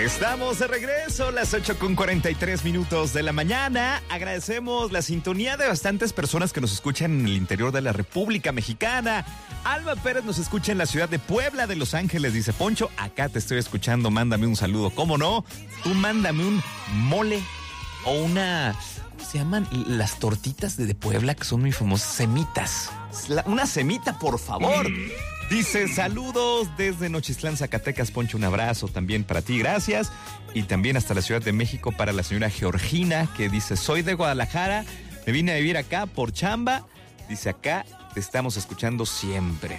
Estamos de regreso, las 8:43 de la mañana. Agradecemos la sintonía de bastantes personas que nos escuchan en el interior de la República Mexicana. Alma Pérez nos escucha en la ciudad de Puebla de Los Ángeles. Dice: Poncho, acá te estoy escuchando, mándame un saludo. ¿Cómo no? Tú mándame un mole o una... ¿Cómo se llaman? Las tortitas de Puebla, que son muy famosas. Semitas. Una semita, por favor. Dice: saludos desde Nochistlán, Zacatecas, Poncho, un abrazo también para ti, gracias. Y también hasta la Ciudad de México para la señora Georgina, que dice: soy de Guadalajara, me vine a vivir acá por chamba. Dice: acá te estamos escuchando siempre.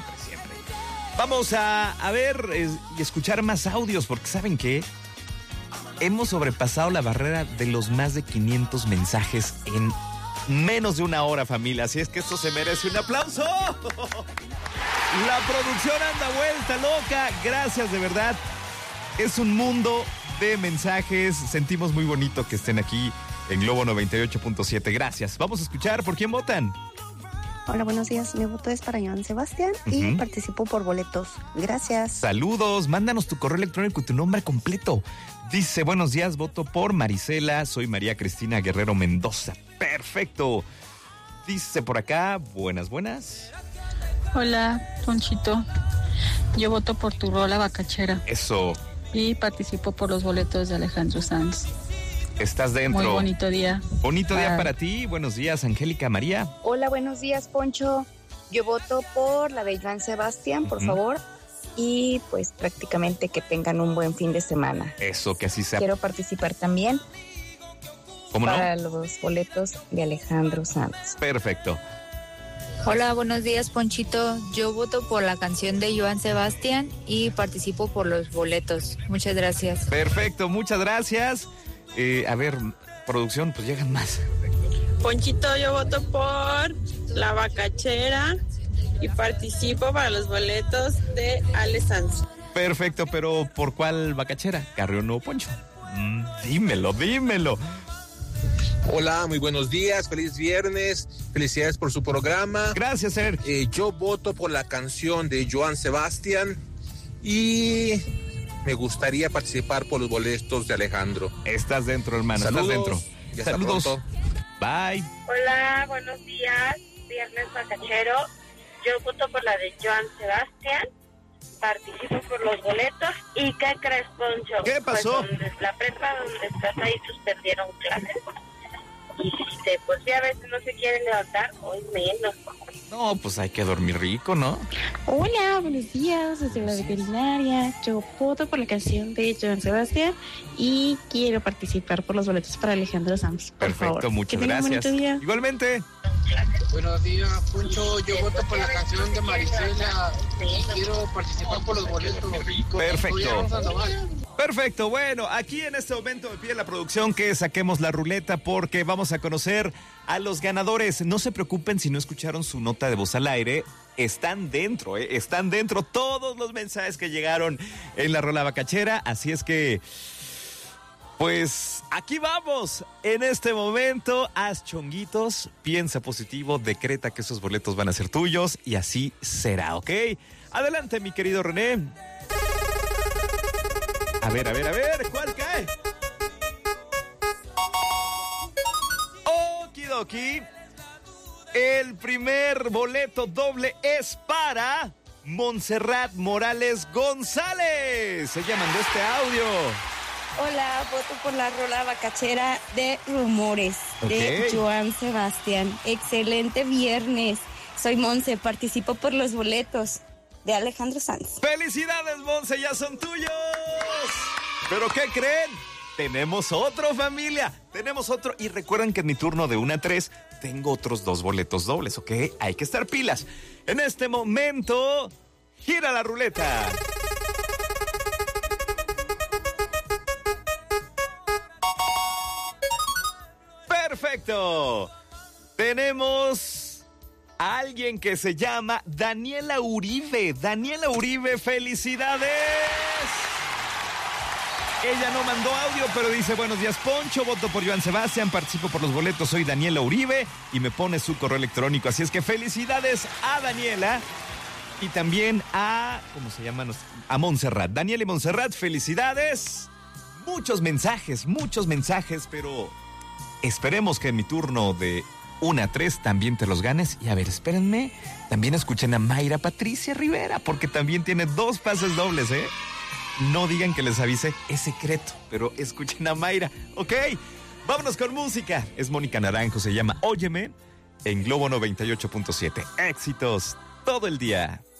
Vamos a ver y escuchar más audios, porque ¿saben qué? Hemos sobrepasado la barrera de los más de 500 mensajes en menos de una hora, familia. Así es que esto se merece un aplauso. La producción anda vuelta loca. Gracias, de verdad. Es un mundo de mensajes. Sentimos muy bonito que estén aquí en Globo 98.7. Gracias. Vamos a escuchar por quién votan. Hola, buenos días. Mi voto es para Joan Sebastián y participo por boletos. Gracias. Saludos. Mándanos tu correo electrónico y tu nombre completo. Dice: buenos días, voto por Marisela. Soy María Cristina Guerrero Mendoza. Perfecto. Dice por acá: buenas. Hola, Ponchito. Yo voto por tu rola Bacachera. Eso. Y participo por los boletos de Alejandro Sanz. Estás dentro. Muy bonito día. Bonito día para ti. Buenos días, Angélica María. Hola, buenos días, Poncho. Yo voto por la de Joan Sebastián, por favor. Y pues prácticamente que tengan un buen fin de semana. Eso, que así sea. Quiero participar también. ¿Cómo no? Para los boletos de Alejandro Sanz. Perfecto. Hola, buenos días, Ponchito. Yo voto por la canción de Joan Sebastián y participo por los boletos. Muchas gracias. Perfecto, muchas gracias. A ver, producción, pues llegan más. Ponchito, yo voto por la Bacachera y participo para los boletos de Ale Sanz. Perfecto, pero ¿por cuál Bacachera? ¿Carrión o Poncho? Dímelo. Hola, muy buenos días, feliz viernes, felicidades por su programa. Gracias, Ser. Yo voto por la canción de Joan Sebastián y me gustaría participar por los boletos de Alejandro. Estás dentro, hermano. Saludos. Estás dentro. Ya Saludos. pronto. Bye. Hola, buenos días, viernes bacachero. Yo voto por la de Joan Sebastián, participo por los boletos. ¿Y qué crees, Poncho? ¿Qué pasó? Pues la prepa donde estás ahí suspendieron clases. Y pues ya a veces no se quieren levantar, hoy menos. No, pues hay que dormir rico, ¿no? Hola, buenos días, desde la veterinaria. Yo voto por la canción de Joan Sebastián y quiero participar por los boletos para Alejandro Sanz. Perfecto, favor. muchas Que tengan gracias. un bonito día. Igualmente. Buenos días, Poncho. Yo voto por la canción de Marisela y quiero participar por los boletos. Perfecto. Perfecto, bueno, aquí en este momento me pide la producción que saquemos la ruleta porque vamos a conocer a los ganadores. No se preocupen si no escucharon su nota de voz al aire. Están dentro todos los mensajes que llegaron en la rola bacachera. Así es que, pues, aquí vamos. En este momento, haz chonguitos, piensa positivo, decreta que esos boletos van a ser tuyos y así será, ¿ok? Adelante, mi querido René. A ver, ¿cuál cae? Okidoki. El primer boleto doble es para Montserrat Morales González. Ella mandó este audio. Hola, voto por la rola bacachera de Rumores de Joan Sebastián. Excelente viernes. Soy Monse, participo por los boletos de Alejandro Sanz. ¡Felicidades, Monse! ¡Ya son tuyos! ¿Pero qué creen? Tenemos otro, familia. Tenemos otro. Y recuerden que en mi turno de 1 a 3 tengo otros 2 boletos dobles, ¿ok? Hay que estar pilas. En este momento, gira la ruleta. ¡Perfecto! Tenemos a alguien que se llama Daniela Uribe. Daniela Uribe, ¡felicidades! Ella no mandó audio, pero dice: buenos días, Poncho, voto por Joan Sebastián, participo por los boletos, soy Daniela Uribe, y me pone su correo electrónico. Así es que felicidades a Daniela y también a, ¿cómo se llama? A Montserrat. Daniela y Montserrat, felicidades. muchos mensajes, pero esperemos que en mi turno de 1 a 3 también te los ganes. Y a ver, espérenme, también escuchen a Mayra Patricia Rivera, porque también tiene 2 pases dobles, ¿eh? No digan que les avise, es secreto, pero escuchen a Mayra. Ok, vámonos con música. Es Mónica Naranjo, se llama Óyeme, en Globo 98.7. Éxitos todo el día.